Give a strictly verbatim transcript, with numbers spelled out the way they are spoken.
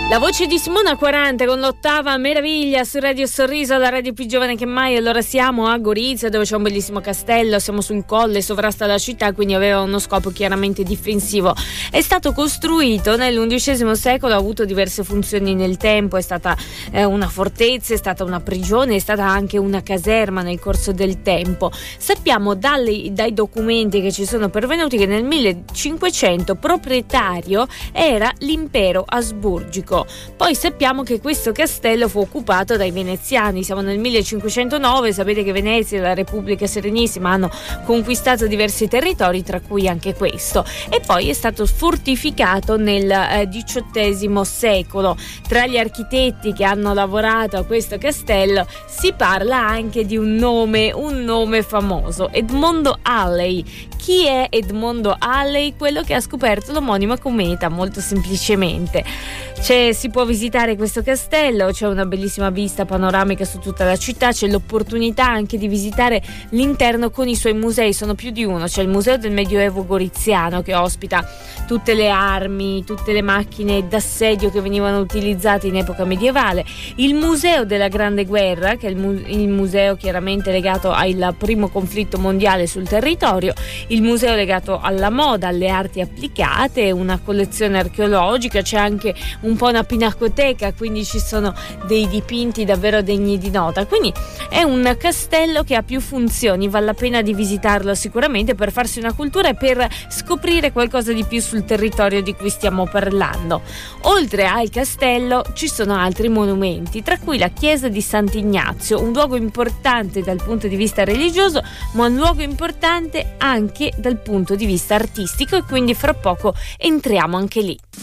La voce di Simona quaranta con l'ottava meraviglia su Radio Sorriso, la radio più giovane che mai. Allora siamo a Gorizia, dove c'è un bellissimo castello, siamo su un colle, sovrasta la città, quindi aveva uno scopo chiaramente difensivo. È stato costruito nell'undicesimo secolo, ha avuto diverse funzioni nel tempo, è stata eh, una fortezza, è stata una prigione, è stata anche una caserma nel corso del tempo. Sappiamo dalle, dai documenti che ci sono pervenuti che nel millecinquecento proprietario era l'impero asburgico. Poi sappiamo che questo castello fu occupato dai veneziani, siamo nel millecinquecentonove, sapete che Venezia e la Repubblica Serenissima hanno conquistato diversi territori, tra cui anche questo, e poi è stato fortificato nel eh, diciottesimo secolo. Tra gli architetti che hanno lavorato a questo castello si parla anche di un nome, un nome famoso, Edmondo Halley. Chi è Edmondo Halley? Quello che ha scoperto l'omonima cometa, molto semplicemente. C'è, si può visitare questo castello, c'è una bellissima vista panoramica su tutta la città, c'è l'opportunità anche di visitare l'interno con i suoi musei, sono più di uno. C'è il Museo del Medioevo Goriziano che ospita tutte le armi, tutte le macchine d'assedio che venivano utilizzate in epoca medievale, il Museo della Grande Guerra, che è il, mu- il museo chiaramente legato al primo conflitto mondiale sul territorio, il museo legato alla moda, alle arti applicate, una collezione archeologica, c'è anche un po' una pinacoteca, quindi ci sono dei dipinti davvero degni di nota. Quindi è un castello che ha più funzioni, vale la pena di visitarlo sicuramente per farsi una cultura e per scoprire qualcosa di più sul territorio di cui stiamo parlando. Oltre al castello ci sono altri monumenti, tra cui la chiesa di Sant'Ignazio, un luogo importante dal punto di vista religioso, ma un luogo importante anche dal punto di vista artistico, e quindi fra poco entriamo anche lì.